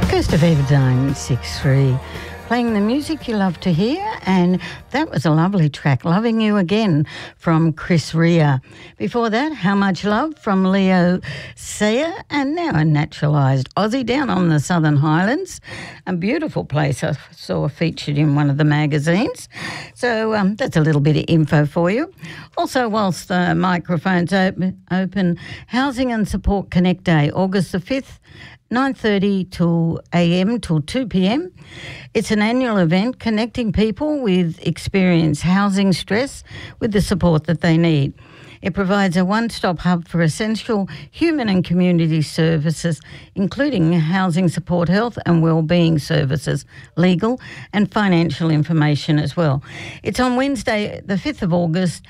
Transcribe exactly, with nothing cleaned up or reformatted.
Ghost of Everdine six three, playing the music you love to hear, and that was a lovely track, Loving You Again, from Chris Rea. Before that, How Much Love from Leo Sayer, and now a naturalised Aussie down on the Southern Highlands. A beautiful place I saw featured in one of the magazines. So um, that's a little bit of info for you. Also, whilst the microphone's open, open Housing and Support Connect Day, August the fifth, nine thirty till a m till two p m. It's an annual event connecting people with experienced housing stress with the support that they need. It provides a one-stop hub for essential human and community services, including housing support, health and wellbeing services, legal and financial information as well. It's on Wednesday, the fifth of August,